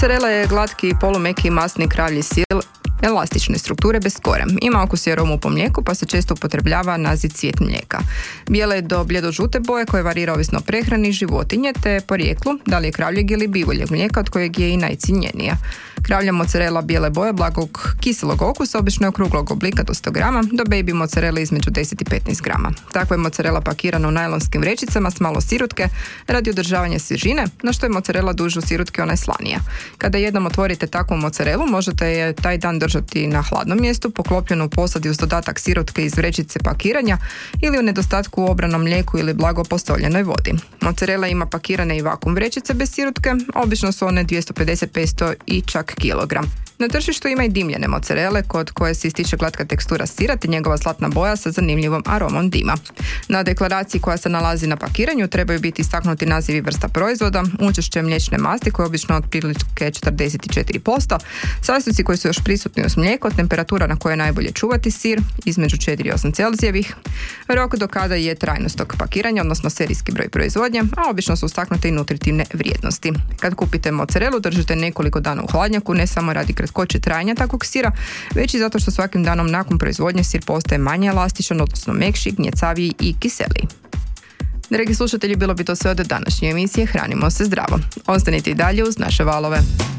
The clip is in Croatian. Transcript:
Mozzarella je glatki, polumeki, masni kravlji sir elastične strukture bez kore. Ima okus i aromu po mlijeku pa se često upotrebljava naziv cvijet mlijeka. Bijele do bljedo-žute boje koje varira ovisno o prehrani životinje te porijeklu, da li je kravljeg ili bivoljeg mlijeka od kojeg je i najcijenjenija. Kravlja mozzarella bijele boje blagog kiselog okusa obično je okruglog oblika do 100 grama, do baby mozzarella između 10 i 15 grama. Takva je mozzarella pakirana u najlonskim vrećicama s malo sirutke radi održavanja svježine, na što je mozzarella dužu sirutke ona je slanija. Kada jednom otvorite takvu mozzarellu, možete je taj dan držati na hladnom mjestu, poklopljenu u posadi uz dodatak sirutke iz vrećice pakiranja ili u nedostatku u obranom mlijeku ili blago postavljenoj vodi. Mozzarella ima pakirane i vakuum vrećice bez sirutke, obično su one 250, 500 i čak kilogram. Na tržištu ima i dimljene mozzarelle kod koje se ističe glatka tekstura sira te njegova zlatna boja sa zanimljivom aromom dima. Na deklaraciji koja se nalazi na pakiranju trebaju biti istaknuti nazivi vrsta proizvoda, učešće mliječne masti koje je obično otprilike 44%, sastojci koji su još prisutni uz mlijeko, temperatura na kojoj je najbolje čuvati sir između 4 i 8 Celzijevih, rok do kada je trajnost tog pakiranja, odnosno serijski broj proizvodnje, a obično su istaknute i nutritivne vrijednosti. Kad kupite mozzarellu, držite nekoliko dana u hladnjaku, ne samo radi kratkoće trajanja takvog sira, već i zato što svakim danom nakon proizvodnje sir postaje manje elastičan, odnosno mekši, gnjecaviji i kiseliji. Dragi slušatelji, bilo bi to sve od današnje emisije Hranimo se zdravo. Ostanite i dalje uz naše valove.